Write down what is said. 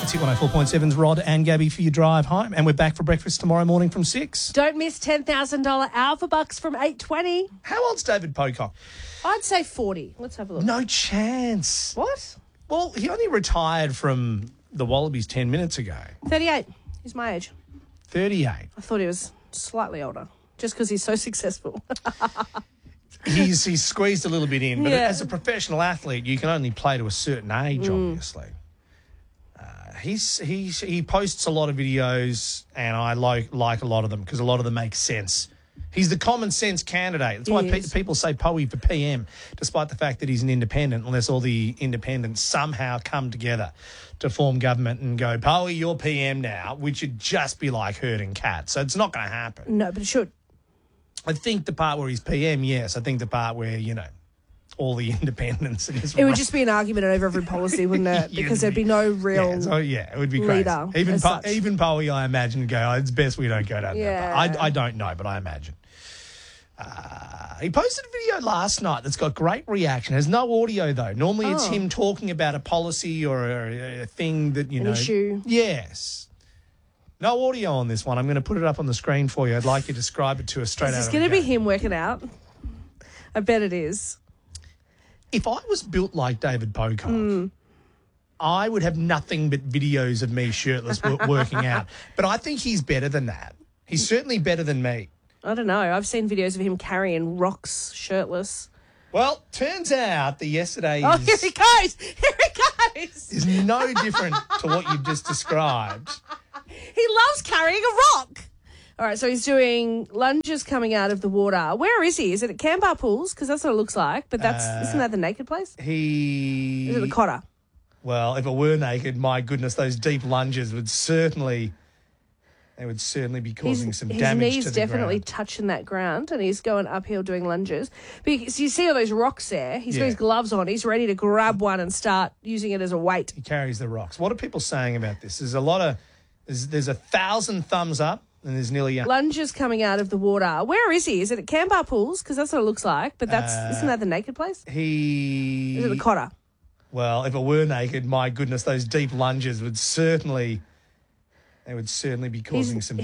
It's Hit 104.7's Rod and Gabby for your drive home. And we're back for breakfast tomorrow morning from 6. Don't miss $10,000 Alpha Bucks from 8:20. How old's David Pocock? I'd say 40. Let's have a look. No chance. What? Well, he only retired from the Wallabies 10 minutes ago. 38. He's my age. 38. I thought he was slightly older, just because he's so successful. He's squeezed a little bit in, but Yeah. as a professional athlete, you can only play to a certain age, obviously. He posts a lot of videos, and I like a lot of them because a lot of them make sense. He's the common sense candidate. That's why people say Poey for PM, despite the fact that he's an independent, unless all the independents somehow come together to form government and go, Poey, you're PM now, which would just be like herding cats. So it's not going to happen. No, but it should. I think the part where he's PM, yes. I think the part where, all the independents. It would just be an argument over every policy, wouldn't it? Because there'd be no real it would be crazy. leader. Even Poey, I imagine, go, it's best we don't go down that. I don't know, but I imagine. He posted a video last night that's got great reaction. There's no audio, though. Normally it's him talking about a policy or a thing that, An issue. Yes. No audio on this one. I'm going to put it up on the screen for you. I'd like you to describe it to us straight out of Is the this going to be gate. him working out? I bet it is. If I was built like David Pocock, I would have nothing but videos of me shirtless working out. But I think he's better than that. He's certainly better than me. I don't know. I've seen videos of him carrying rocks shirtless. Well, turns out that yesterday Oh, here he goes. Here he goes. is no different to what you've just described. He loves carrying a rock. All right, so he's doing lunges coming out of the water. Where is he? Is it at Canbar Pools? Because that's what it looks like. But isn't that the naked place? Is it the Cotter? Well, if it were naked, my goodness, those deep lunges would certainly be causing some damage to the ground. His knee's definitely touching that ground, and he's going uphill doing lunges. Because you see all those rocks there. He's got his gloves on. He's ready to grab one and start using it as a weight. He carries the rocks. What are people saying about this? There's 1,000 thumbs up, and there's nearly lunges coming out of the water. Where is he? Is it at Canbar Pools? Because that's what it looks like. But isn't that the naked place? Is it the Cotter? Well, if it were naked, my goodness, those deep lunges would certainly be causing some